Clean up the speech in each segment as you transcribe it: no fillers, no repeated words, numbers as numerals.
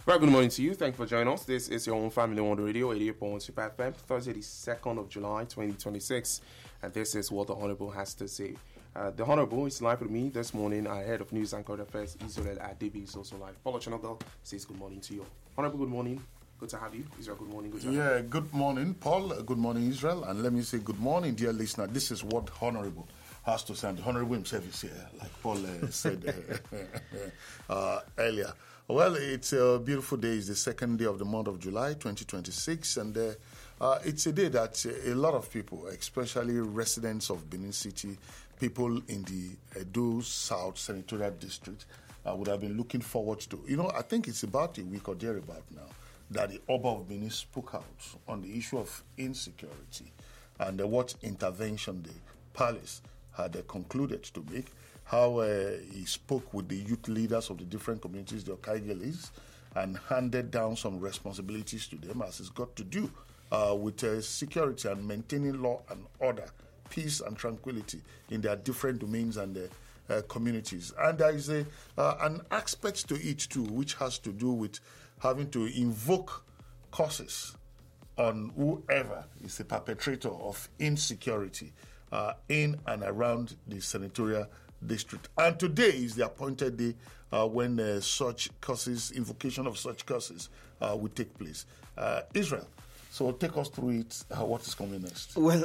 Well, good morning to you. Thank you for joining us. This is your own Family One Radio, 88.2 FM, Thursday, the 2nd of July, 2026. And this is what the Honorable has to say. The Honorable is live with me this morning. Our head of news and current affairs, Israel Adebi, is also live. Paulo Chanogal says good morning to you. Honorable, good morning. Good to have you. Israel, good morning. Good to have you. Good morning, Paul. Good morning, Israel. And let me say good morning, dear listener. This is what Honorable has to say. And the Honorable himself is here, like Paul said earlier. Well, it's a beautiful day. It's the second day of the month of July, 2026. And it's a day that a lot of people, especially residents of Benin City, people in the Edo South Senatorial District, would have been looking forward to. You know, I think it's about a week or thereabout now that the Oba of Benin spoke out on the issue of insecurity and what intervention the palace had concluded to make, how he spoke with the youth leaders of the different communities, the Okaigelis, and handed down some responsibilities to them as it's got to do with security and maintaining law and order, peace and tranquility in their different domains and communities. And there is an aspect to it too, which has to do with having to invoke curses on whoever is the perpetrator of insecurity in and around the senatorial district. And today is the appointed day when such curses, invocation of such curses will take place. Israel, so take us through it, what is coming next? Well,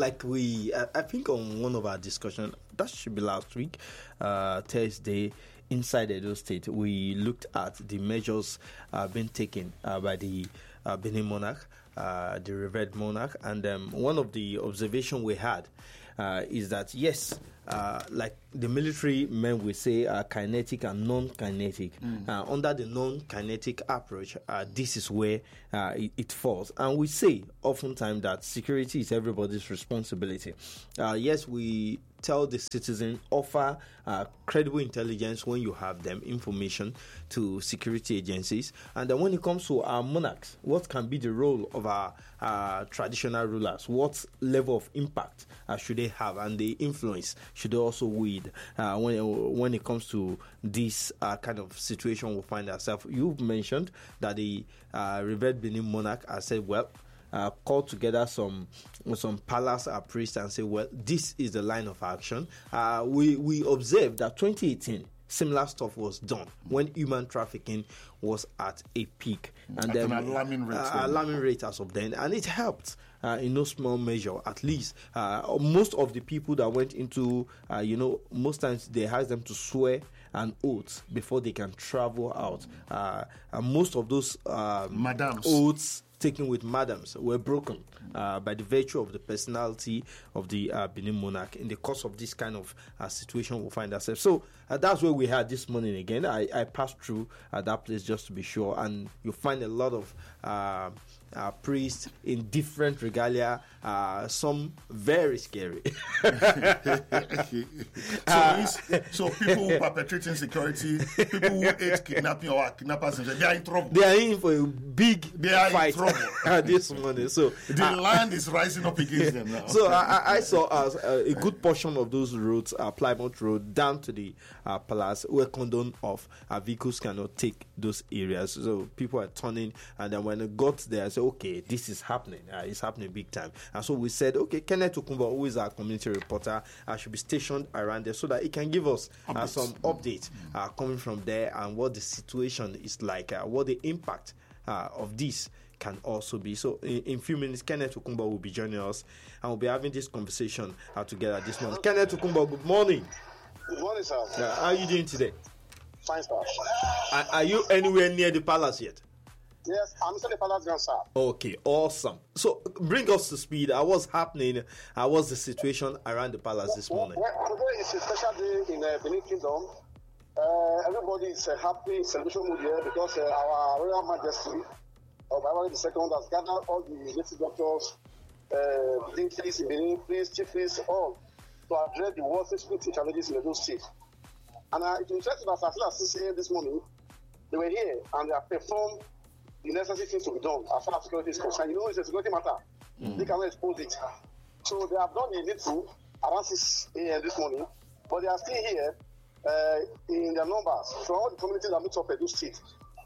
I think on one of our discussions, that should be last week, Thursday, inside Edo State, we looked at the measures being taken by the Benin monarch, the revered monarch, and one of the observations we had is that, yes, like the military men will say kinetic and non-kinetic. Under the non-kinetic approach, this is where it falls. And we say oftentimes that security is everybody's responsibility. Yes, we tell the citizen, offer credible intelligence when you have them, information to security agencies. And then when it comes to our monarchs, what can be the role of our traditional rulers? What level of impact should they have, and the influence should they also wield when it comes to this kind of situation we find ourselves? You've mentioned that the revered Benin monarch has said, well, call together some palace priests and say, well, this is the line of action. We observed that 2018, similar stuff was done when human trafficking was at a peak, and then an alarming rate as of then, and it helped in no small measure. At least most of the people that went into, most times they ask them to swear an oath before they can travel out. And most of those oaths taken with madams were broken by the virtue of the personality of the Benin monarch in the course of this kind of situation we find ourselves. So that's where we had this morning again. I passed through that place just to be sure, and you find a lot of priests in different regalia, some very scary. So people who perpetrate insecurity, people who hate kidnapping or kidnappers, they are in trouble. They are in for a big fight this morning. So the land is rising up against them now. So I saw a good portion of those roads, Plymouth Road down to the palace, were condoned off. Vehicles cannot take those areas. So people are turning, and then when it got there, I said, okay, this is happening. It's happening big time. And so we said, okay, Kenneth Okumba, who is our community reporter, should be stationed around there so that he can give us some updates coming from there and what the situation is like, what the impact of this can also be. So in a few minutes, Kenneth Okumba will be joining us, and we'll be having this conversation together this morning. Kenneth Okumba, good morning. Good morning, sir. How are you doing today? Fine, sir. Are you anywhere near the palace yet? Yes, I'm still the palace ground, sir. Okay, awesome. So bring us to speed. What's happening? What's the situation around the palace this morning? Well, today is a special day in Benin Kingdom. Everybody is happy, celebration mood here because our Royal Majesty of Ivory II has gathered all the native doctors, dignitaries in Benin, priests, chief priests, all to address the world security challenges in Edo State. And it's interesting that as soon as 6 a.m. this morning, they were here and they have performed the necessary things to be done as far as security is concerned. You know, it's a security matter. They cannot expose it. So they have done the needful around 6 a.m. this morning, but they are still here in their numbers from all the communities that meet up Edo State.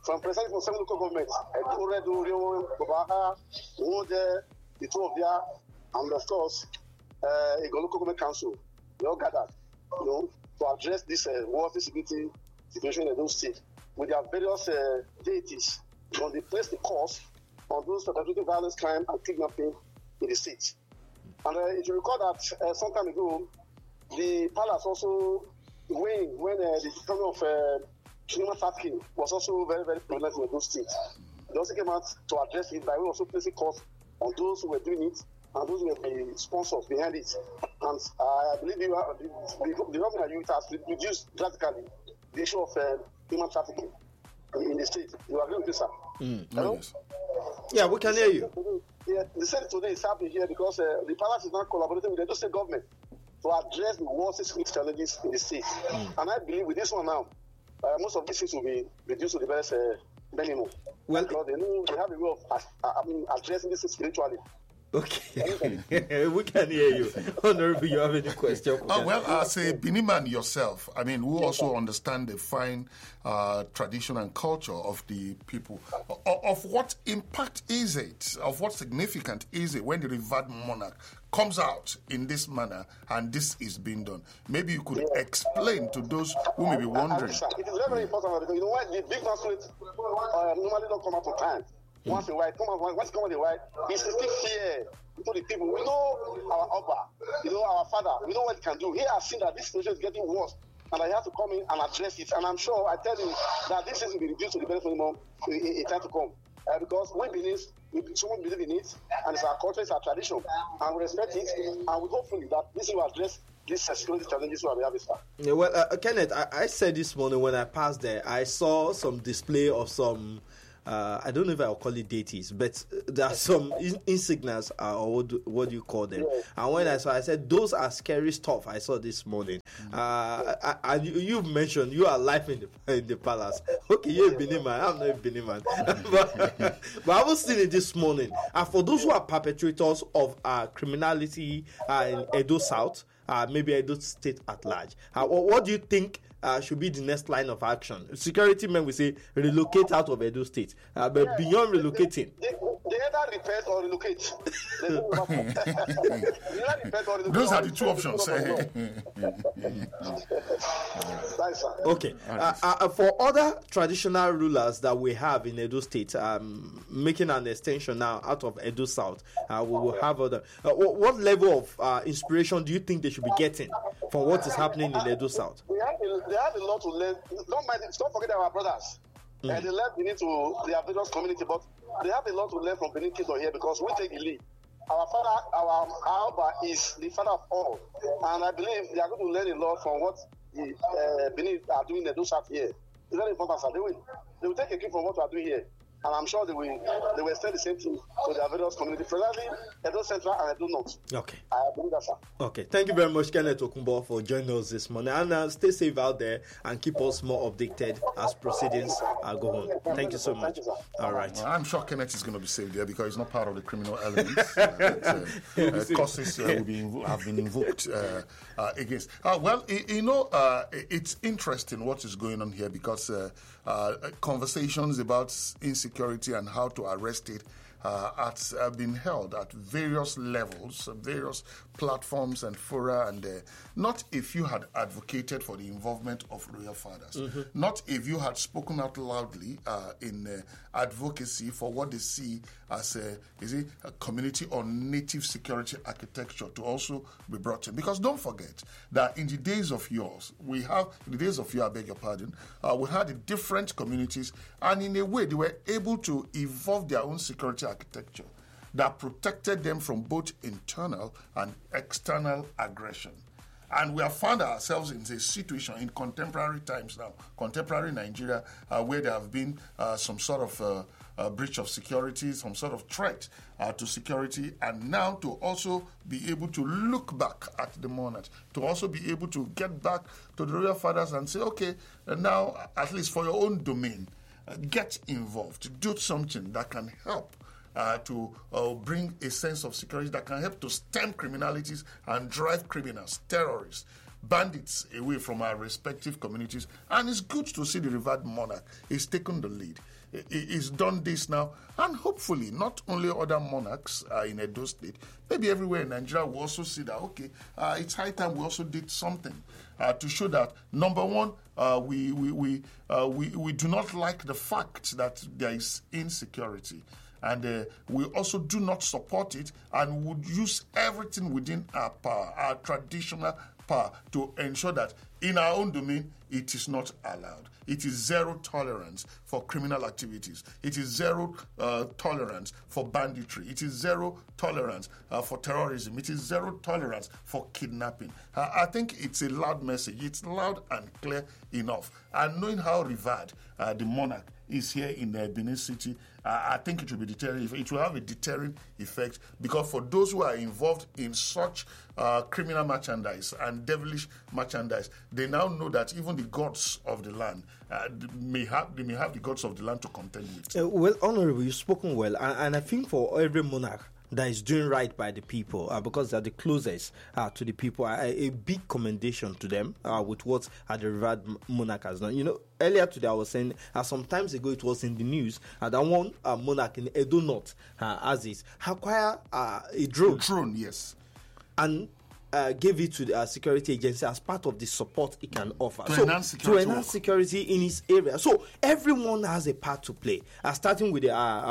from presenting from 7 local governments, Edo, Rio, Babaha, Wode, the two of their, and of course, Ego local government council, they all gathered, to address this water security situation in those states with their various deities. They place the course on those perpetrating violence, crime, and kidnapping in the state. And if you recall that some time ago, the palace also, when the phenomenon of human trafficking was also very, very prominent in those states. They also came out to address it by way of also placing costs on those who were doing it and those who were the sponsors behind it. And I believe the government of youth has reduced drastically the issue of human trafficking in the state. You agree with this, sir? Yes. Yeah, we can hear you. Yeah, the Senate today is happening here because the palace is now collaborating with the state government to address the water security challenges in the state. And I believe with this one now, most of these things will be reduced to the best minimum. Well, because they have a way of addressing this spiritually. Okay, we can hear you. Honorable, you have any question? Well, as a Biniman yourself, who also understand the fine tradition and culture of the people, of what impact is it, of what significant is it when the revered monarch comes out in this manner and this is being done? Maybe you could explain to those who may be wondering. It is very, very important because why the big masquerades normally don't come out on time. Once in a while, once come on the while, it's still fear to the people. We know our Oba, our father, we know what he can do. He has seen that this situation is getting worse, and I have to come in and address it. And I'm sure, I tell you, that this is will be reduced to the benefit minimum in time to come. Because we believe in it, and it's our culture, it's our tradition, and we respect it, and we hopefully that this will address these security challenges we have, sir. Yeah, well, Kenneth, I said this morning when I passed there, I saw some display of some. I don't know if I'll call it deities, but there are some insignias, or what do you call them? Yeah. And when I said, those are scary stuff I saw this morning. And you mentioned you are live in the palace. Okay, you're a Biniman. I'm not a Biniman. but I was seeing it this morning. And for those who are perpetrators of criminality in Edo South, maybe Edo State at large, what do you think should be the next line of action? Security men will say relocate out of Edo State, but beyond relocating, they either repent or relocate. Those are the two options. Okay. For other traditional rulers that we have in Edo State, making an extension now out of Edo South, we will have other. What level of inspiration do you think they should be getting from what is happening in Edo South? They have a lot to learn. Don't forget our brothers. And they left Benin to their various community, but they have a lot to learn from Benin Kingdom here because we take the lead. Our father, our Alba is the father of all. And I believe they are going to learn a lot from what the Benin are doing in Edo South here. It's very important, sir. They will take a cue from what we are doing here. And I'm sure they will extend the same thing to their various communities, precisely Edo Central and Edo North. Okay. I believe that, sir. Okay. Thank you very much, Kenneth Okunbo, for joining us this morning. And stay safe out there and keep us more updated as proceedings go on. Thank you so much. Thank you, all right. Well, I'm sure Kenneth is going to be saved there because he's not part of the criminal elements. Causes have been invoked against. It's interesting what is going on here because conversations about insecurity and how to arrest it have been held at various levels, various platforms and fora, and not if you had advocated for the involvement of royal fathers, not if you had spoken out loudly in advocacy for what they see as a community or native security architecture to also be brought in. Because don't forget that in the days of yours, we had the different communities, and in a way they were able to evolve their own security architecture that protected them from both internal and external aggression. And we have found ourselves in a situation in contemporary times now, contemporary Nigeria, where there have been some sort of breach of security, some sort of threat to security, and now to also be able to look back at the monarchs, to also be able to get back to the royal fathers and say, okay, now at least for your own domain, get involved, do something that can help to bring a sense of security that can help to stem criminalities and drive criminals, terrorists, bandits away from our respective communities. And it's good to see the revered monarch is taking the lead. He's done this now, and hopefully not only other monarchs in Edo State, maybe everywhere in Nigeria will also see that, okay, it's high time we also did something to show that, number one, we do not like the fact that there is insecurity. And we also do not support it, and would use everything within our power, our traditional power, to ensure that in our own domain, it is not allowed. It is zero tolerance for criminal activities. It is zero tolerance for banditry. It is zero tolerance for terrorism. It is zero tolerance for kidnapping. I think it's a loud message. It's loud and clear enough. And knowing how revered the monarch is here in Benin City, I think it will be deterring. It will have a deterring effect, because for those who are involved in such criminal merchandise and devilish merchandise, they now know that even the gods of the land they may have the gods of the land to contend with. Well, Honorable, you've spoken well, and I think for every monarch that is doing right by the people, because they're the closest to the people, a big commendation to them with what the revered monarch has done. You know, earlier today I was saying, some times ago it was in the news that one monarch in Edo North, as is, acquired a drone. A drone, yes. And gave it to the security agency as part of the support it can offer. To enhance security in his area. So everyone has a part to play. Starting with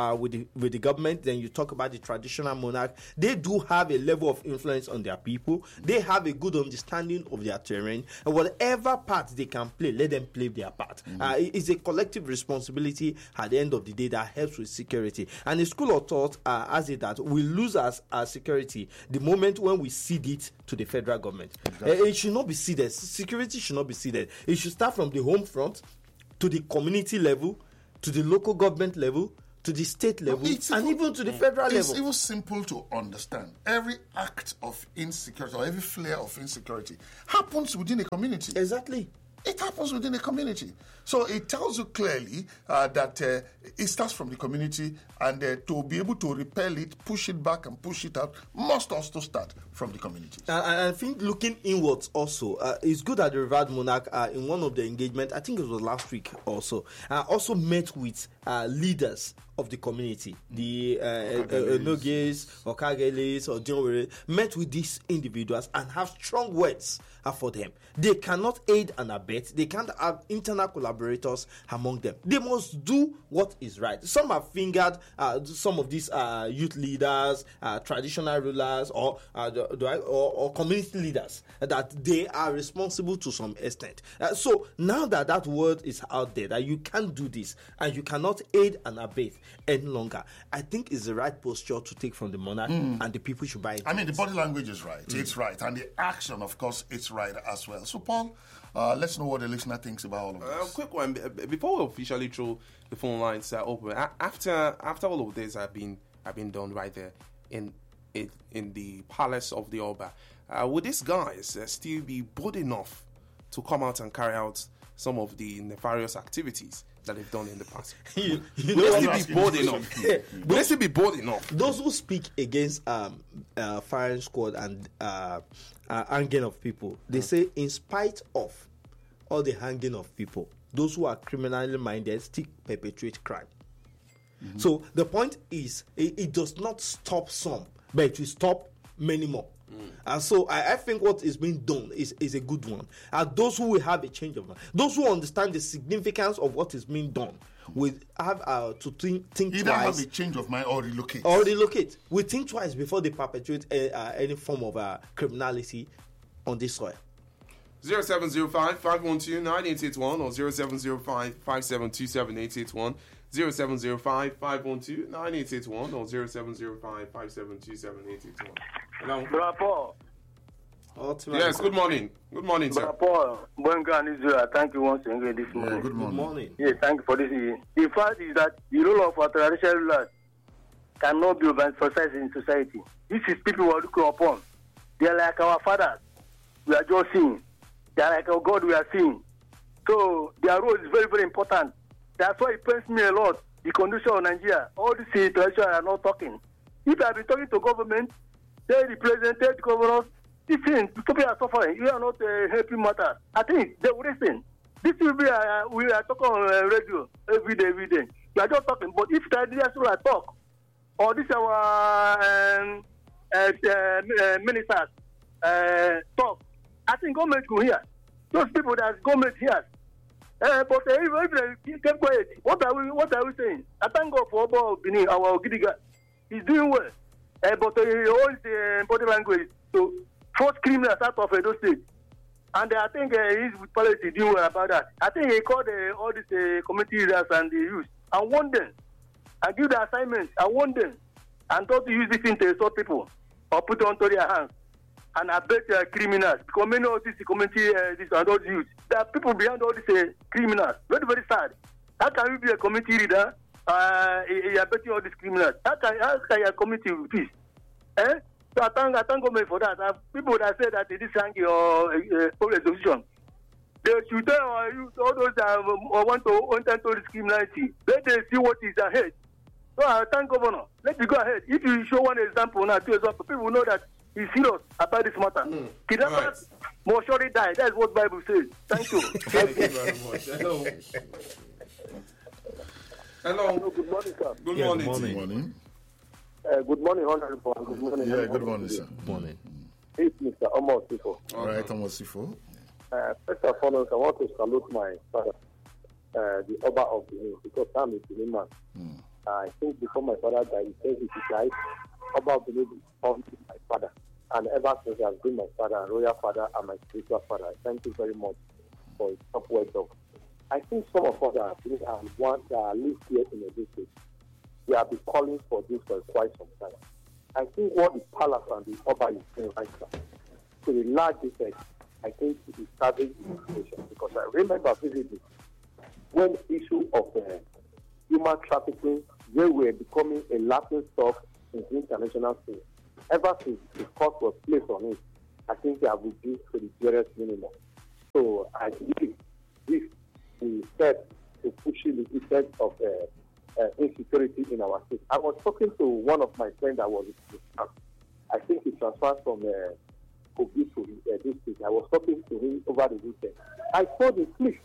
the government, then you talk about the traditional monarch. They do have a level of influence on their people. They have a good understanding of their terrain. And whatever part they can play, let them play their part. It's a collective responsibility at the end of the day that helps with security. And the school of thought has it that we lose our security the moment when we cede it to the federal government. Exactly. It should not be ceded. Security should not be ceded. It should start from the home front to the community level, to the local government level, to the state level, and even to the federal level. It's even simple to understand. Every act of insecurity or every flare of insecurity happens within a community. Exactly. It happens within a community. So it tells you clearly that it starts from the community, and to be able to repel it, push it back and push it out, must also start from the community. I think looking inwards also, it's good that the revered monarch in one of the engagement, I think it was last week also met with leaders of the community, the Noges or Kageles or Dionwere, met with these individuals and have strong words for them. They cannot aid and abet. They can't have internal collaborators among them. They must do what is right. Some have fingered some of these youth leaders, traditional rulers, or community leaders, that they are responsible to some extent. So now that word is out there, that you can't do this and you cannot aid and abet any longer, I think is the right posture to take from the monarch, and the people should buy it. I mean, the body language is right. It's right. And the action, of course, it's right as well. So, Paul, let's know what the listener thinks about all of this. Quick one. Before we officially throw the phone lines open, after all of this have been done right there in the palace of the Oba, would these guys still be bold enough to come out and carry out some of the nefarious activities that they've done in the past? Will they still be bold enough? Will they still be bold enough? Those who speak against firing squad and hanging of people, they say in spite of all the hanging of people, those who are criminally minded still perpetrate crime. So the point is, it does not stop some, but it will stop many more. And so I think what is being done is a good one. And those who will have a change of mind, those who understand the significance of what is being done, will have to think either twice. Have a change of mind or relocate. We think twice before they perpetrate any form of criminality on this soil. 0705-512-9881 or 0705-572-7881. 0705-512-9881 or 0705-572-7881. Hello. Bravo. Yes, good morning. Good morning, sir. Bravo. Israel. Thank you once again this morning. Good morning. Yeah, thank you for this. The fact is that the role of our traditional rulers cannot be emphasized in society. This is people we are looking upon. They are like our fathers. We are just seeing. They are like our God we are seeing. So their role is very, very important. That's why it pains me a lot, the condition of Nigeria. All these traditions are not talking. If I have been talking to government, they represented governors, this thing, people are suffering. You are not helping matters. I think they will listen. This will be, we are talking on radio every day. We are just talking. But if the leaders talk, or this our ministers talk, I think government will hear. Those people that government hears. But if they keep quiet, what are we saying? I thank God for Oba Benin, our Gidiga. He's doing well. But he holds the body language to force criminals out of Edo State. And I think he's with policy doing well about that. I think he called all these community leaders and the youth and warned them and give the assignments and warn them and not to use this thing to assault people or put it onto their hands. And I bet criminals, because many of these community this and all youth, there are people behind all these criminals. Very, very sad. How can you be a community leader? You are betting all these criminals. How can your community with peace? So I thank government for that. People that say that this is your resolution, they should tell all those that want to enter this criminality. Let them see what is ahead. So I thank governor. Let me go ahead. If you show one example now, two examples, people know that he's serious about this matter. Kidnappers must surely die. That's what the Bible says. Thank you. Thank you very much. Hello. Hello. Good morning, sir. Good Yeah, morning. good to you. morning. Good morning, Honorable. Good morning. Yeah, good morning, sir. Morning. It's Mr. Omar Sifo. All right, Thomas Sifo. First and foremost, I want to salute my father, the Oba of Benin, because I'm a Benin man. I think before my father died, he said he died. Oba of Benin is my father. And ever since, he has been my father, royal father, and my spiritual father. Thank you very much for his upward dog. I think some of us are one that live here in a district. We have been calling for this for quite some time. I think what the palace and the Oba is doing right now, to a large extent, I think it is serving the situation. Because I remember vividly when the issue of human trafficking, they were becoming a laughing stock in the international scene. Ever since the court was placed on it, I think they have reduced to the barest minimum. So I believe this is step to pushing the effect of insecurity in our state. I was talking to one of my friends that was in camp. I think he transferred from Kogi to this state. I was talking to him over the weekend. I told him, please,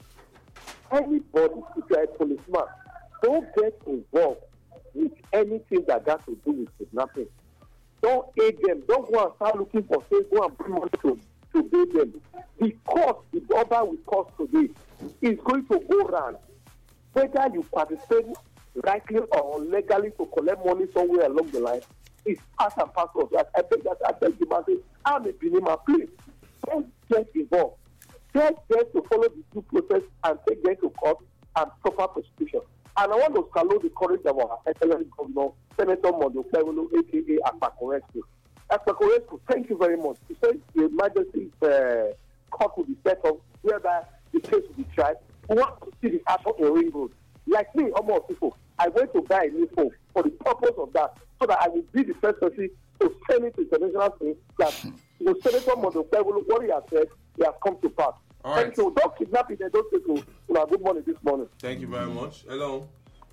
anybody, if you are a policeman, don't get involved with anything that got to do with kidnapping. Don't aid them. Don't go and start looking for things. Go and bring money to aid them. Because the Oba we cause today is going to go round. Whether you participate rightly or legally to collect money somewhere along the line, is part and parcel of that. I beg that I tell you, man, I'm a Benin, please. Don't get involved. Just get to follow the due process and take them to court and proper prosecution. And I want to salute the courage of our excellent governor, Senator Mondo Pevolo, a.k.a. Akpakorescu. Akpakorescu, thank you very much. He said the emergency court will be set up whereby the case will be tried. We want to see the action in Ring Road. Like me, almost people, I went to buy a new phone for the purpose of that, so that I will be the first person to send it to international thing that the Senator Mondo Pevolo, what he has said, he has come to pass. All Thank right. you. Don't kidnap it. Don't take it. Good morning this morning. Thank you very much. Hello.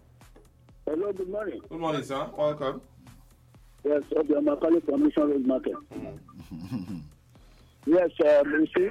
Hello, good morning. Good morning, sir. Welcome. Yes, I'm calling from Mission Road Market. Yes, you see,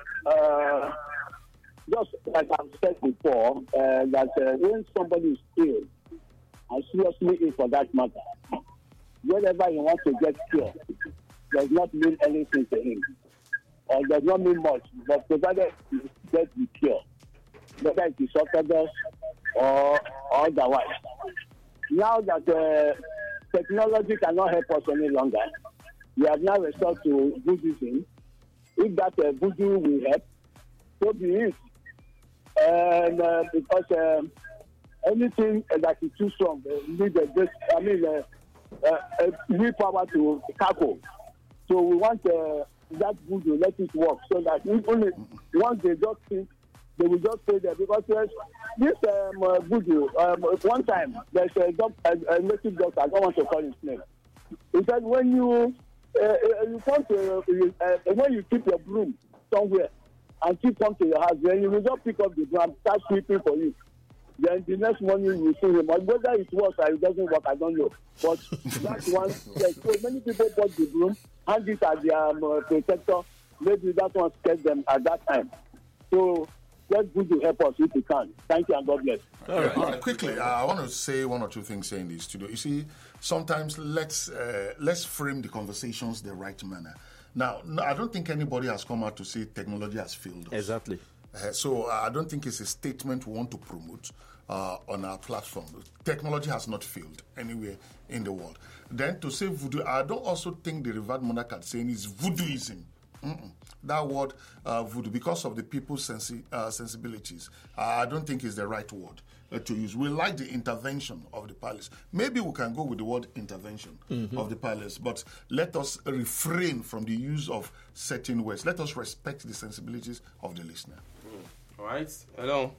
just like I've said before, that when somebody is killed, and seriously ill for that matter, whenever you want to get cured, does not mean anything to him, or does not mean much, but provided you get the cure, whether it is orthodox or otherwise. Now that technology cannot help us any longer, we have now resorted to Buddhism. If that voodoo will help, so be it. And because anything that is too strong needs willpower to tackle. So we want that voodoo, let it work, so that only once they just think, they will just stay there. Because this voodoo, one time, there's a native doctor, I don't want to call his name. He said when you come to, when you keep your broom somewhere and keep come to your house, then you will just pick up the broom and start sweeping for you. Then the next morning you will see him. Whether it works or it doesn't work, I don't know. But that's one. Yes, so many people bought the broom, hand it at their protector, Maybe that one scared them at that time. So let Voodoo help us if we can. Thank you and God bless. All right. Quickly, I want to say one or two things here in the studio. You see, sometimes let's frame the conversations the right manner. Now, I don't think anybody has come out to say technology has failed us. Exactly. So I don't think it's a statement we want to promote on our platform. Technology has not failed anywhere in the world. Then to say voodoo, I don't also think the Revered Monarch had saying is voodooism. That word voodoo, because of the people's sensibilities, I don't think is the right word to use. We like the intervention of the palace. Maybe we can go with the word intervention of the palace, but let us refrain from the use of certain words. Let us respect the sensibilities of the listener. All right. Hello.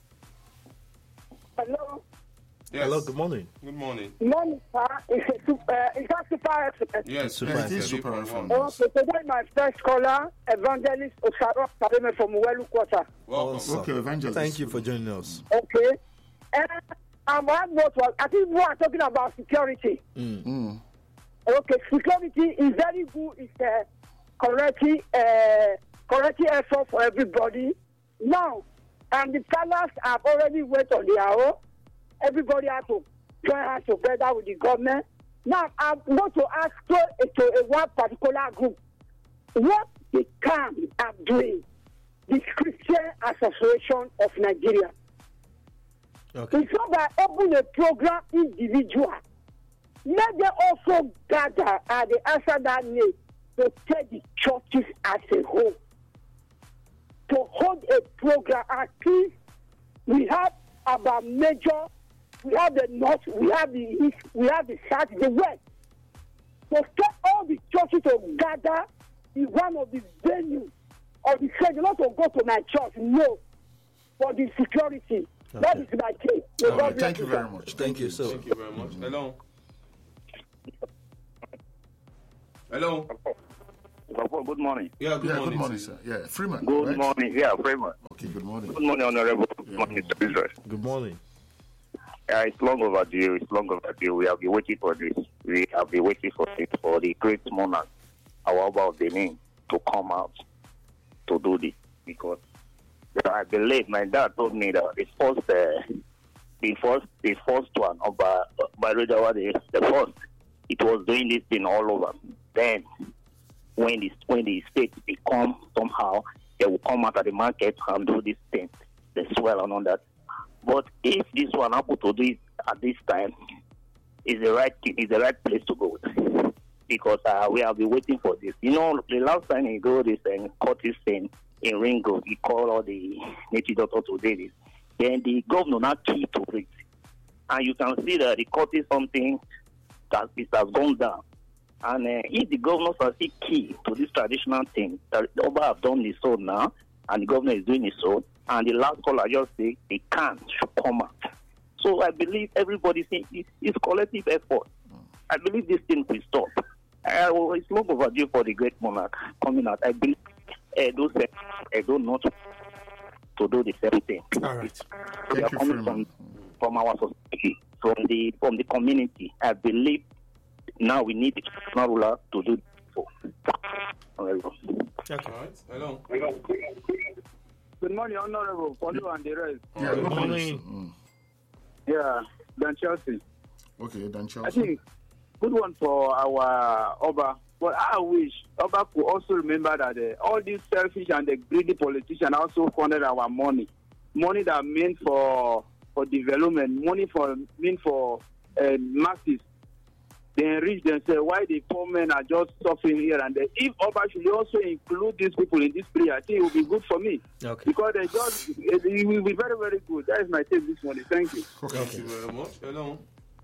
Hello. Yes. Hello, good morning. Good morning. Morning, sir. Is that Super Express? Yes, It is Super FM. Okay, today my first caller, Evangelist Osaro Kademe from Uwelu Quarter. Welcome. Okay, Evangelist. Thank you for joining us. Okay. And I think we are talking about security. Okay, security is very good. It's a corrective effort for everybody. Now, and the fellas have already went on their own. Everybody has to join hands together with the government. Now, I want to ask to one particular group what they are doing. The Christian Association of Nigeria. Okay. It's not by opening a program individual. Let them also gather at the answer that need to take the churches as a whole. To hold a program, at least we have about major, we have the north, we have the east, we have the south, the west. So get all the churches to gather in one of the venues of the church, not to go to my church, no, for the security. Okay. That is my case. All right, thank you very much. Thank you, sir. Thank you very much. Hello. Hello. Good morning. Yeah, good morning. Good morning, sir. Yeah, Freeman. Good right? morning. Yeah, Freeman. Okay, good morning. Good morning, Honorable. Good morning, Mr. Israel. Good morning. It's long overdue. It's long overdue. We have been waiting for this. We have been waiting for it, for the great monarch, our Oba of Benin, to come out to do this. Because I believe my dad told me that the first one, Oba Barojawa, the first, it was doing this thing all over. Then, when the state become somehow, they will come out of the market and do this thing, the swell and all that. But if this one happen to do it at this time, is the right thing, is the right place to go. Because we have been waiting for this. You know, the last time he go this and Curtis thing in Ringo, he called all the native doctor to do this. Then the governor not key to it. And you can see that the Curtis something that it has gone down. And if the governors are still key to this traditional thing, that the Oba have done this so now, and the governor is doing it so, and the last caller just say they should come out. So I believe everybody saying it's collective effort. I believe this thing will stop. It's long overdue for the great monarch coming out. I believe those Edo not to do the same thing. All right. So they are coming from our society, from the community. I believe now we need the national ruler to do so. Okay. All right. Hello. Good morning, Honorable Polo and the rest. Yeah, Good morning. Yeah, Dan Chelsea. Okay, Dan I Chelsea. think good one for our Oba. But I wish Oba could also remember that all these selfish and the greedy politicians also funded our money. Money that meant for development, money meant for masses. They enrich themselves. Why the poor men are just suffering here and there. If Oba should also include these people in this prayer, I think it will be good for me. Okay. Because it will be very, very good. That is my take this morning. Thank you. Thank you very much. Hello.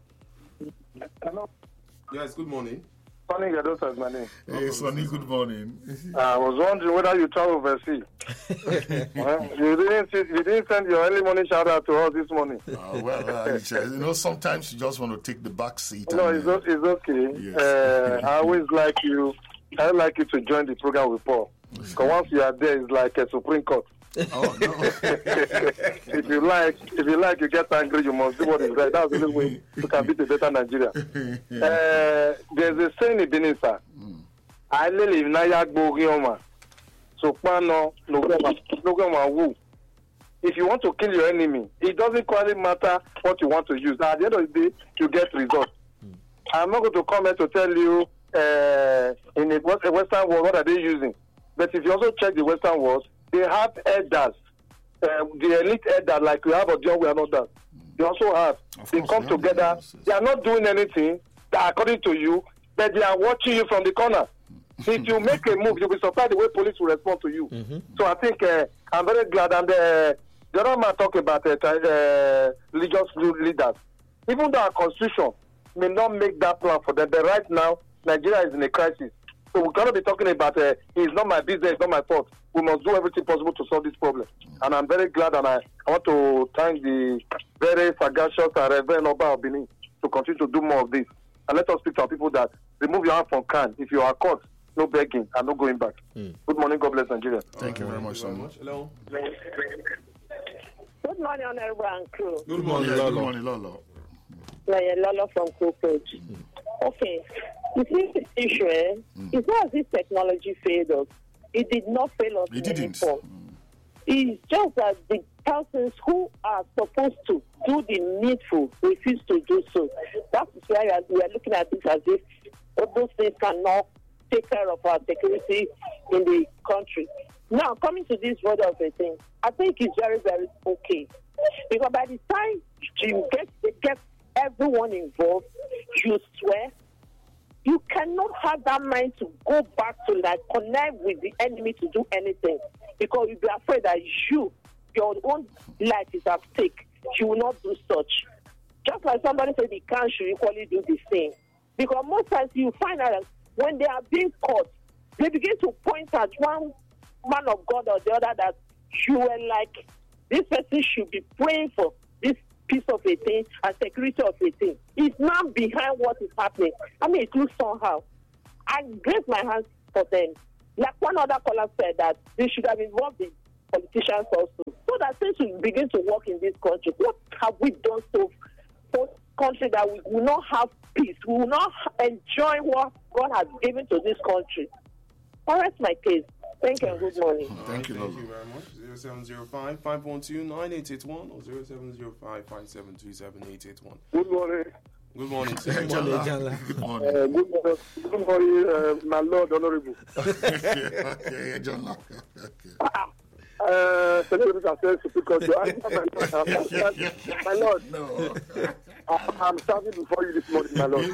Hello. Yes, good morning. Sonny Gadosa is my name. Hey, Sonny, good morning. I was wondering whether you travel overseas. You didn't send your early morning shout out to us this morning. Sometimes you just want to take the back seat. No, it's okay. Yes. I always like you. I like you to join the program with Paul. Because once you are there, it's like a Supreme Court. Oh no! If you like, you get angry. You must do what is right. That's the only way you can beat a better Nigeria. There's a saying in Benin, sir. I live in Nayak Bogioma. So, no woo. If you want to kill your enemy, it doesn't quite matter what you want to use. At the end of the day, you get results. I'm not going to come here to tell you in the Western world what are they using. But if you also check the Western world, they have elders, the elite elders like we have or John, we are not that. They also have. They come together. They are not doing anything that according to you, but they are watching you from the corner. If you make a move, you'll be surprised the way police will respond to you. So I think I'm very glad. And the other man talk about religious leaders. Even though our constitution may not make that plan for them, but right now, Nigeria is in a crisis. So we're going to be talking about it's not my business, it's not my fault. We must do everything possible to solve this problem. And I'm very glad, and I want to thank the very sagacious and Reverend Oba of Benin to continue to do more of this. And let us speak to our people that remove your hand from can. If you are caught, no begging and no going back. Good morning. God bless Nigeria. Thank you very much, Samuel. Hello. Good morning, Honorable and crew. Good morning, Lolo. Lolo from Coopage. Okay. You see this issue, it's not as if technology failed us. It did not fail us. It didn't. It's just that the persons who are supposed to do the needful refuse to do so. That is why we are looking at this as if all those things cannot take care of our security in the country. Now, coming to this word of a thing, I think it's very, very okay. Because by the time you get everyone involved, you swear, you cannot have that mind to go back to like connect with the enemy to do anything. Because you'll be afraid that your own life is at stake. You will not do such. Just like somebody said, the can should equally do the same. Because most times you find out that when they are being caught, they begin to point at one man of God or the other that you were like, this person should be praying for this piece of a thing and security of a thing. It's not behind what is happening. I mean, it looks somehow. I raise my hands for them. Like one other caller said that they should have involved the politicians also, so that things will begin to work in this country. What have we done so for the country that we will not have peace? We will not enjoy what God has given to this country. That's my case. Thank you and good morning. Thank you very much. 0705 512 9881 or 0705 572 881. Good morning. Good morning, sir. Good morning. Good morning, my Lord Honorable. Okay, John. My Lord, No. I'm standing before you this morning, my Lord.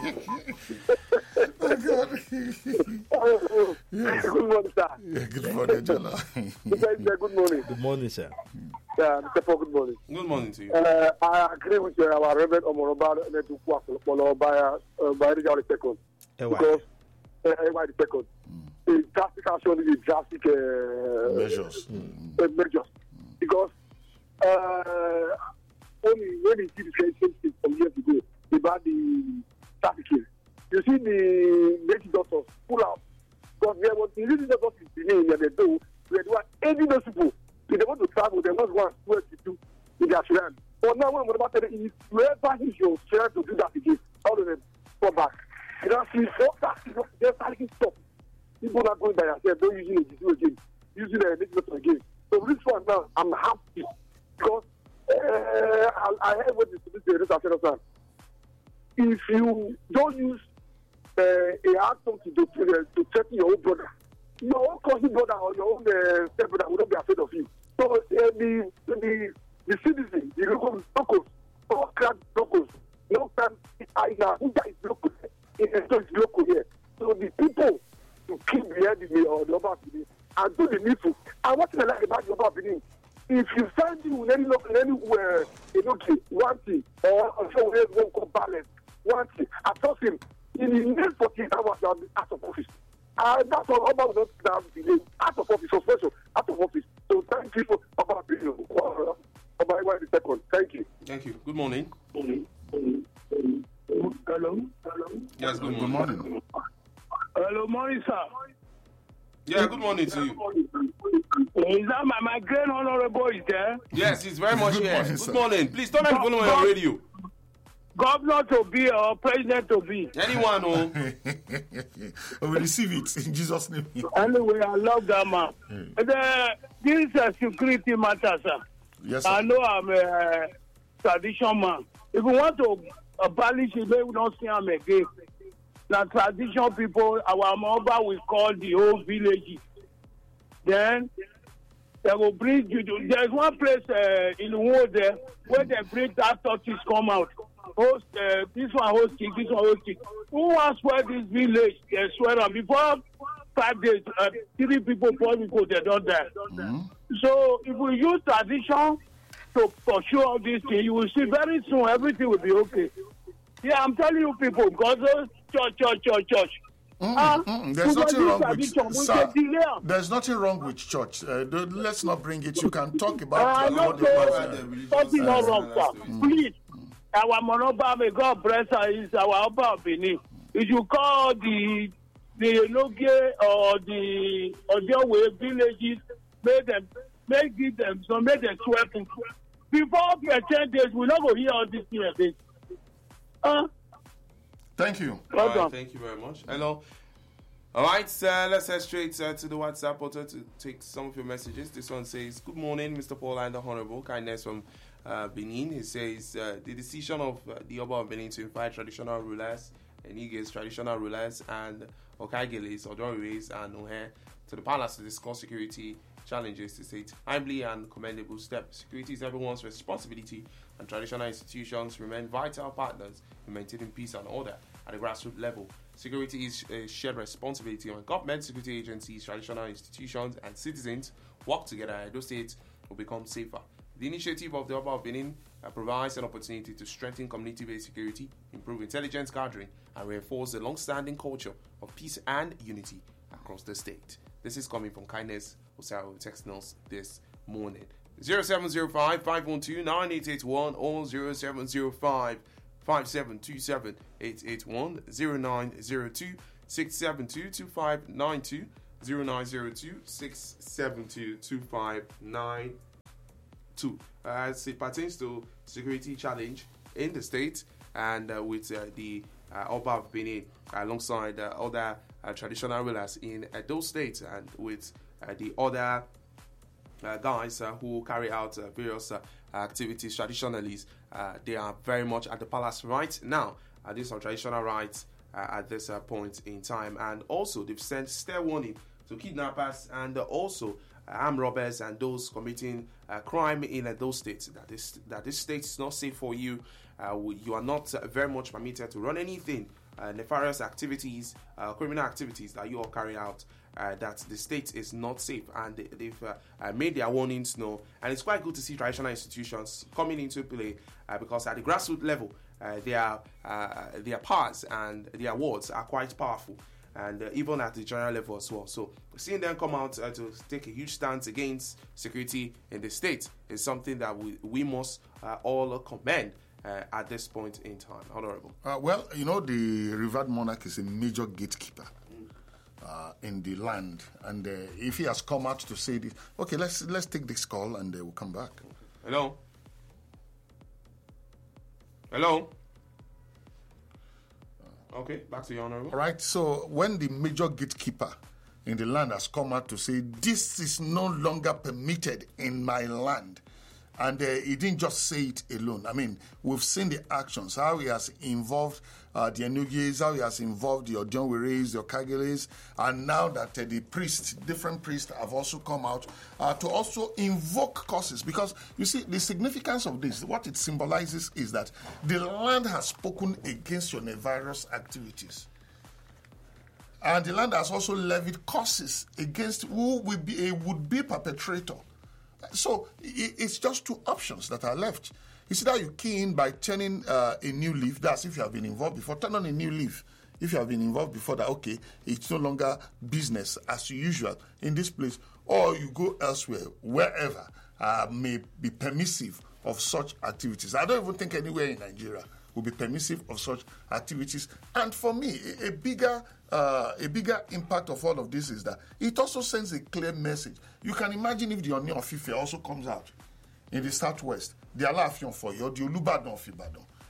Good morning, sir. Good morning, John. Good morning. Good morning, sir. Yeah, Mr. Paul, good morning. Good morning to you. I agree with our Reverend Omoroba by the second. Because by the second. The drastic action is drastic Measures. measures. Because only when you see the same thing from years ago about the trafficking, you see the native doctors pull out. Because there was the native doctors in Benin and they do, they were aiding those people. If they want to travel, they must go and swear to do in their children. But now, when I'm about to say, whoever is your children to do that again, all of them come back. You know, see, they're starting to stop. People not going by themselves, don't using it again, using a native again. So this one now, I'm happy because I heard what this afternoon. If you don't use a action to threaten your own brother, your own cousin brother or your own step brother will not be afraid of you. So the citizen, the locals, all crowd locals, no time is local. It's local here. So the people to keep behind me or the Oba Benin and do the needful. And what I like about the Oba Benin, if you find him in anywhere, one thing, or show where one call balance, one thing, I trust him in the next 48 hours out of office. That's all Oba will not have delay. Out of office, so special, out of office. So thank you for Oba Benin. Oba the second. Thank you. Thank you. Good morning. Hello. Yes, good Good morning. morning. Hello, morning, sir. Yeah, good morning to you. Is that my great honorable is there? Yes, he's very much Good here. morning, Good sir. morning. Please turn on the volume on your radio. governor to be or president to be. Anyone, oh. We receive it in Jesus' name. Anyway, I love that man. This security matter, sir. Yes, sir. I know I'm a tradition man. If we want to abolish it, we don't see him again. The traditional people, our mobile will call the whole villages. Then they will bring you. There's one place in the world there where they bring that tortoise come out. Host, this one host king, this one host king. Who wants swear this village? They swear on before 5 days. 3 people, 4 people, they don't die. Mm-hmm. So if we use tradition to pursue all these things, you will see very soon everything will be okay. Yeah, I'm telling you people, because church. There's nothing wrong with sir, there's nothing wrong with church. Let's not bring it. You can talk about something not wrong, sir. Please, our monoba, may God bless her, is our Oba of Benin. If you call the Enoge or the Odeowe villages, give them 12. Before 10 days, we're not going to hear all this thing again. Thank you. Right, thank you very much. Hello. All right, let's head straight to the WhatsApp portal to take some of your messages. This one says, good morning, Mr. Paul and the Honorable. Kindness from Benin. He says, the decision of the Oba of Benin to invite traditional rulers, Enige's traditional rulers, and Okaigeles, Odoris, and Ohe to the palace to discuss security challenges to state timely and commendable step. Security is everyone's responsibility, and traditional institutions remain vital partners in maintaining peace and order at the grassroots level. Security is a shared responsibility when government, security agencies, traditional institutions, and citizens work together. Those states will become safer. The initiative of the Oba of Benin provides an opportunity to strengthen community-based security, improve intelligence gathering, and reinforce the long-standing culture of peace and unity across the state. This is coming from Kindness Osaro texting us this morning. 0705-512-9881 or 0705-5727-881 0902-672-2592 0902-672-2592. As it pertains to security challenge in the state and with the Oba of Benin alongside other traditional rulers in those states and with the other guys who carry out various activities traditionally, they are very much at the palace right now. These are traditional rights at this point in time, and also they've sent stern warning to kidnappers and also armed robbers and those committing crime in those states that this state is not safe for you. You are not very much permitted to run anything nefarious activities, criminal activities that you all carry out. That the state is not safe, and they've made their warnings known. And it's quite good to see traditional institutions coming into play because at the grassroots level, their powers and their words are quite powerful, and even at the general level as well. So seeing them come out to take a huge stance against security in the state is something that we must all commend at this point in time. Honorable. Well, you know, the revered monarch is a major gatekeeper in the land, and if he has come out to say this, okay, let's take this call and we'll come back. Hello. Okay, back to you, Honorable. All right, so when the major gatekeeper in the land has come out to say this is no longer permitted in my land, and he didn't just say it alone. I mean, we've seen the actions, how he has involved the Enuges, how he has involved the Odionweres, the Okageles, and now that the different priests have also come out to also invoke curses. Because, you see, the significance of this, what it symbolizes is that the land has spoken against your nefarious activities. And the land has also levied curses against who will be a would-be perpetrator. So it's just two options that are left. It's either you key in by turning a new leaf, that's if you have been involved before, turn on a new leaf. If you have been involved before that, okay, it's no longer business as usual in this place, or you go elsewhere, wherever may be permissive of such activities. I don't even think anywhere in Nigeria will be permissive of such activities. And for me, a bigger impact of all of this is that it also sends a clear message. You can imagine if the Oni of Ife also comes out in the southwest, the Alaafin for you, the Olubadan of Ibadan,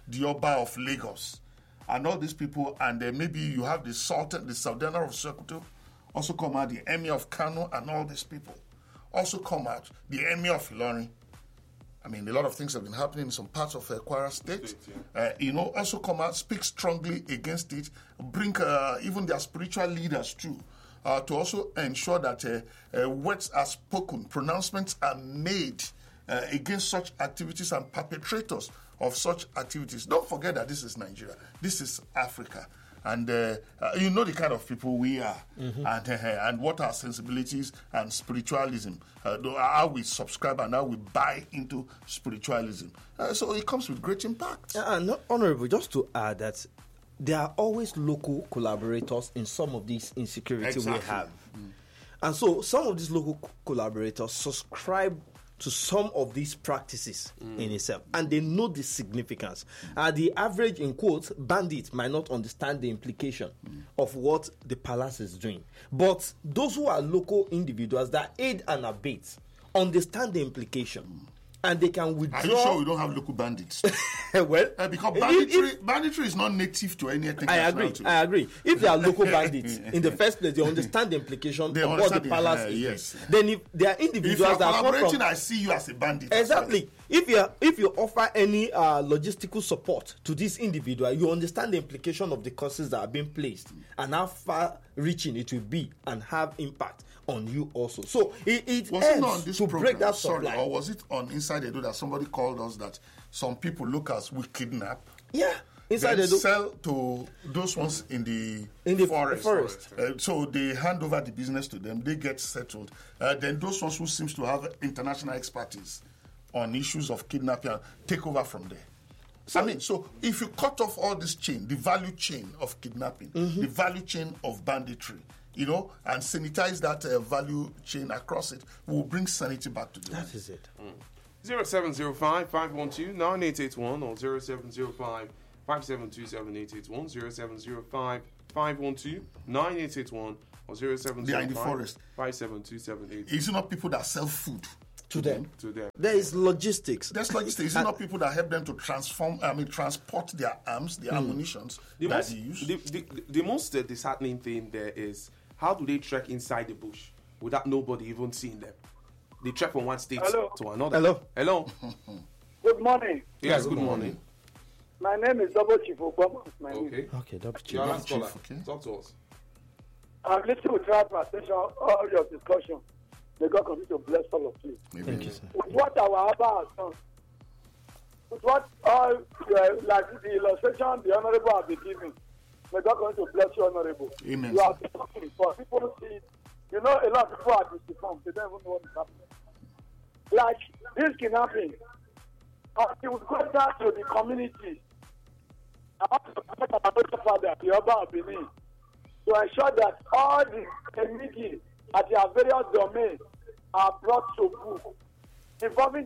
the Oba of Lagos, and all these people, and then maybe you have the Sultan, the Sultana of Sokoto, also come out, the Emir of Kano, and all these people also come out, the Emir of Ilorin. I mean, a lot of things have been happening in some parts of Kwara State. Also come out, speak strongly against it, bring even their spiritual leaders too, to also ensure that words are spoken, pronouncements are made against such activities and perpetrators of such activities. Don't forget that this is Nigeria, this is Africa. And you know the kind of people we are, and what our sensibilities and spiritualism, how we subscribe and how we buy into spiritualism. So it comes with great impact. Honorable, just to add that there are always local collaborators in some of these insecurity we have. And so some of these local collaborators subscribe to some of these practices in itself, and they know the significance. The average, in quotes, bandit might not understand the implication of what the palace is doing. But those who are local individuals that aid and abet understand the implication. And they can withdraw. Are you sure we don't have local bandits? Well, because banditry is not native to any ethnic nationality. I agree. If they are local bandits, in the first place, they understand the implication of what the palace is. Yes. Then if they are individuals that come from, I see you as a bandit. Exactly. If you offer any logistical support to this individual, you understand the implication of the courses that are being placed and how far-reaching it will be and have impact on you also. So it helps to break that supply. Or was it on Inside Edo that somebody called us that some people look as we kidnap? Yeah. Inside Edo. Sell to those ones in the forest. So they hand over the business to them. They get settled. Then those ones who seems to have international expertise on issues of kidnapping take over from there. So if you cut off all this chain, the value chain of kidnapping, the value chain of banditry, and sanitize that value chain across it, will bring sanity back to the That is it. 0705-512-9881 or 0705-572-7881, 0705-512-9881 or 0705-572-7881. Is it not people that sell food? To them. There is logistics. There's logistics. Is it not people that help them to transport their arms, their ammunitions that they use? The most disheartening thing there is, how do they trek inside the bush without nobody even seeing them? They trek from one state to another. Hello. Good morning. Yes, good morning. My name is Double Chief Obama. Okay, Double Chief. You're last caller. Talk to us. I've listened with rapt attention all your discussion. May God continue to bless all of you. Thank you, sir. With what our Abba has done, with what all, like the illustration the Honorable have been giving, may God continue to bless you, Honorable. Amen. You are talking for people see it. A lot of people are disinformed. They don't even know what is happening. Like this kidnapping, it will go down to the community. I want to protect our father, the Oba of Benin, to ensure that all the community at their various domains are brought to book, inviting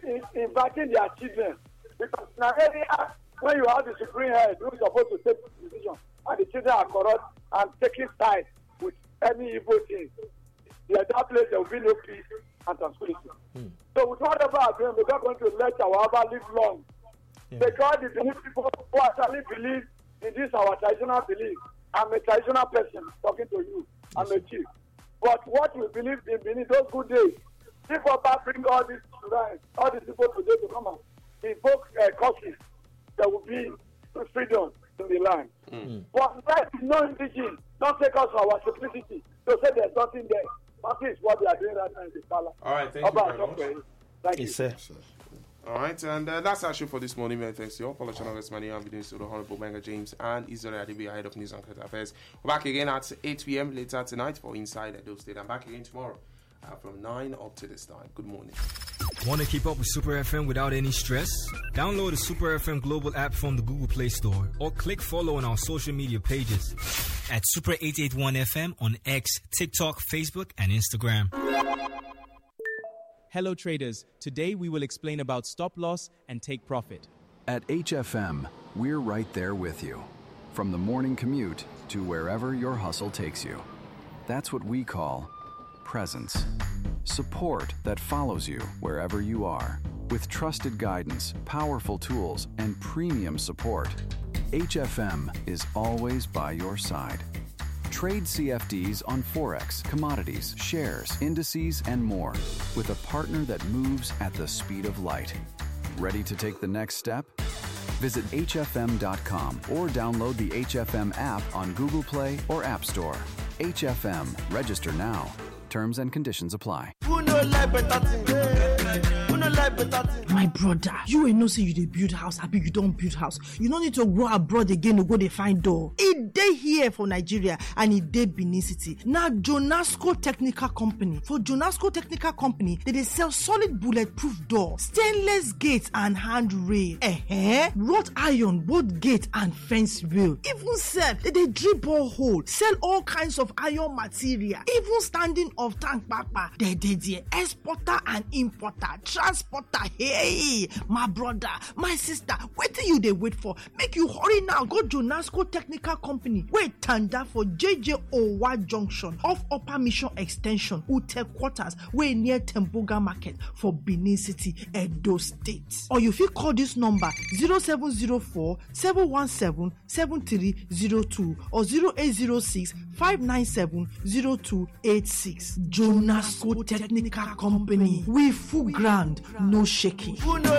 their children. Because in an area when you have the supreme head who is supposed to take the decision, and the children are corrupt and taking sides with any evil thing, in that place there will be no peace and tranquility. So with whatever I'm doing, we're not going to let our Abba live long. Because the people who actually believe in this our traditional belief. I'm a traditional person talking to you. I'm a chief. But what we believe in Benin, those good days, people bring all these people today to come and invoke causes, there will be freedom in the land. But that is no indigenous. Don't take us for our simplicity to say there's nothing there. That is what we are doing right now in the palace. All right, thank you very much. Thank you. Yes, sir. All right, and that's our show for this morning. Many thanks to all. Paula Chanagas, Mani, and videos to the Honorable Benga James and Israel Adibi, ahead of News and Current Affairs. We're back again at 8 p.m. later tonight for Inside Edo State. I'm back again tomorrow from 9 up to this time. Good morning. Want to keep up with Super FM without any stress? Download the Super FM Global app from the Google Play Store or click follow on our social media pages at Super 881 FM on X, TikTok, Facebook, and Instagram. Hello traders, today we will explain about stop loss and take profit. At HFM, we're right there with you. From the morning commute to wherever your hustle takes you. That's what we call presence. Support that follows you wherever you are. With trusted guidance, powerful tools, and premium support, HFM is always by your side. Trade CFDs on Forex, commodities, shares, indices, and more with a partner that moves at the speed of light. Ready to take the next step? Visit hfm.com or download the HFM app on Google Play or App Store. HFM. Register now. Terms and conditions apply. My brother, you ain't no say you dey build house, abi you don't build house. You don't need to go abroad again to go dey find door. It dey here for Nigeria and it dey Benin City. Now Jonasco Technical Company. For Jonasco Technical Company, they sell solid bulletproof door, stainless gates and handrail. Wrought iron, both gate and fence rail. Even sell, they drill borehole, sell all kinds of iron material. Even standing of tank papa. They exporter and importer, transporter. Hey, my brother, my sister, what do you they wait for? Make you hurry now. Go Jonasco Technical Company. Wait, tanda for JJ Owa Junction off Upper Mission Extension, Ute Quarters, way near Temboga Market for Benin City, Edo State. Or you fit call this number 0704 717 7302 or 0806 597 0286. Jonasco Technical Company. We full ground, no shaking.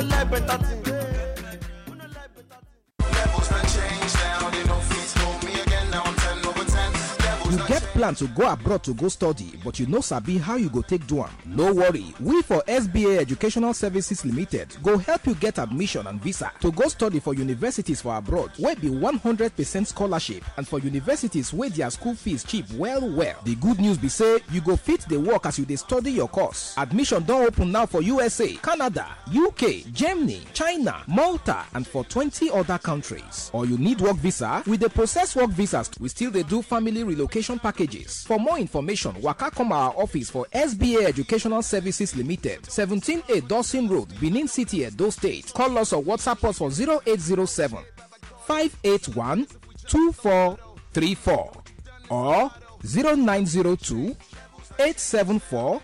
You get plan to go abroad to go study, but you no sabi how you go take do am. No worry, we for SBA Educational Services Limited go help you get admission and visa to go study for universities for abroad wey be 100% scholarship and for universities wey their school fees cheap well. The good news be say you go fit the work as you dey study your course. Admission don open now for USA, Canada, UK, Germany, China, Malta and for 20 other countries. Or you need work visa, we dey process work visas. We still dey do family relocation packages. For more information, waka come our office for SBA Educational Services Limited, 17A Dawson Road, Benin City, Edo State. Call us or WhatsApp us for 0807 581 2434 or 0902 874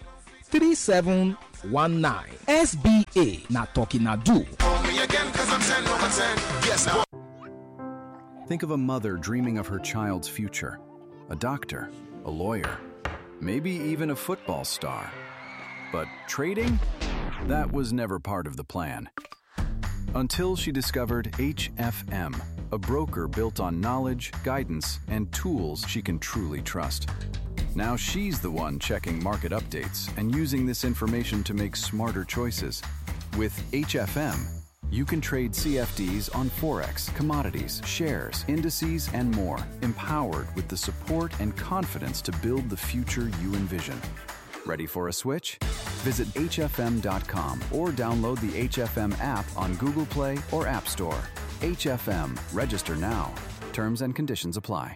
3719. SBA na talking na do. Think of a mother dreaming of her child's future. A doctor, a lawyer, maybe even a football star. But trading? That was never part of the plan. Until she discovered HFM, a broker built on knowledge, guidance, and tools she can truly trust. Now she's the one checking market updates and using this information to make smarter choices. With HFM, you can trade CFDs on Forex, commodities, shares, indices, and more, empowered with the support and confidence to build the future you envision. Ready for a switch? Visit hfm.com or download the HFM app on Google Play or App Store. HFM. Register now. Terms and conditions apply.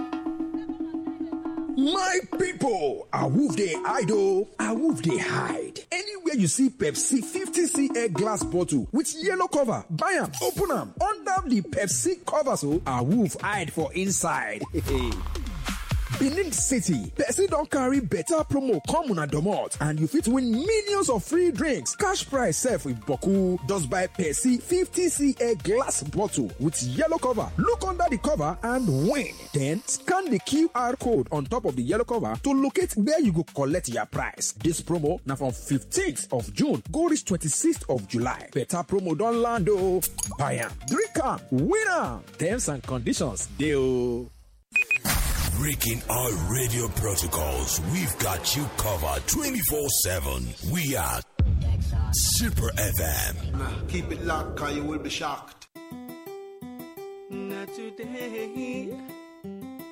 My people, awoof dey idle, awoof dey hide. Anywhere you see Pepsi 50cl glass bottle with yellow cover, buy am, open am, under the Pepsi cover so awoof hide for inside. Benin City, Pepsi don carry better promo come una domot and you fit win millions of free drinks. Cash prize sef with Boku. Just buy Pepsi 50cl glass bottle with yellow cover. Look under the cover and win. Then scan the QR code on top of the yellow cover to locate where you go collect your prize. This promo na from 15th of June go reach 26th of July. Better promo don land o. Buy am, drink am, win am. Terms and conditions dey o. Breaking our radio protocols, we've got you covered 24/7. We are Super FM. Keep it locked, or you will be shocked. Not today.